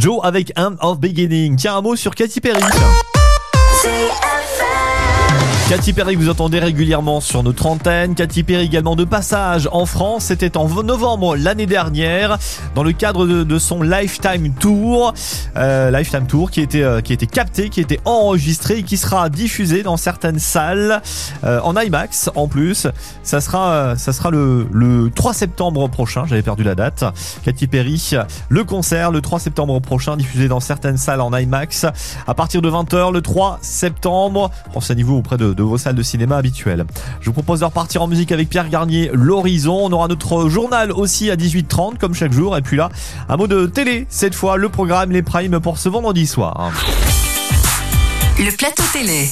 Joe avec End of Beginning. Tiens, un mot sur Katy Perry. Katy Perry, vous entendez régulièrement sur notre antenne. Katy Perry également de passage en France. C'était en novembre l'année dernière dans le cadre de son Lifetime Tour. Lifetime Tour qui a été capté, qui a été enregistré et qui sera diffusé dans certaines salles en IMAX en plus. Ça sera le 3 septembre prochain. J'avais perdu la date. Katy Perry, le concert le 3 septembre prochain, diffusé dans certaines salles en IMAX à partir de 20h le 3 septembre. Renseignez-vous auprès de vos salles de cinéma habituelles. Je vous propose de repartir en musique avec Pierre Garnier, L'Horizon. On aura notre journal aussi à 18h30 comme chaque jour. Et puis là, un mot de télé. Cette fois, le programme Les Primes pour ce vendredi soir. Le plateau télé.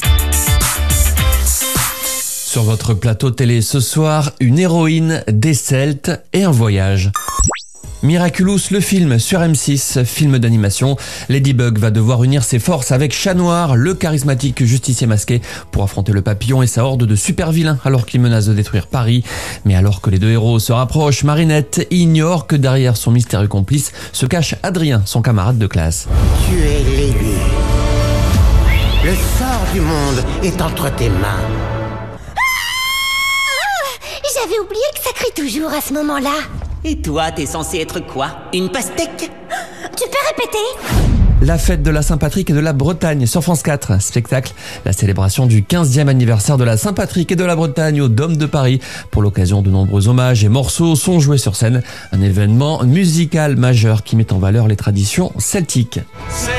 Sur votre plateau télé ce soir, une héroïne, des Celtes et un voyage. Miraculous, le film sur M6, film d'animation. Ladybug va devoir unir ses forces avec Chat Noir, le charismatique justicier masqué, pour affronter le papillon et sa horde de super vilains alors qu'il menace de détruire Paris. Mais alors que les deux héros se rapprochent, Marinette ignore que derrière son mystérieux complice se cache Adrien, son camarade de classe. Tu es l'élu. Le sort du monde est entre tes mains. J'avais oublié que ça crie toujours à ce moment-là. Et toi, t'es censé être quoi? Une pastèque? Tu peux répéter? La fête de la Saint-Patrick et de la Bretagne sur France 4. Spectacle, la célébration du 15e anniversaire de la Saint-Patrick et de la Bretagne au Dôme de Paris. Pour l'occasion, de nombreux hommages et morceaux sont joués sur scène. Un événement musical majeur qui met en valeur les traditions celtiques.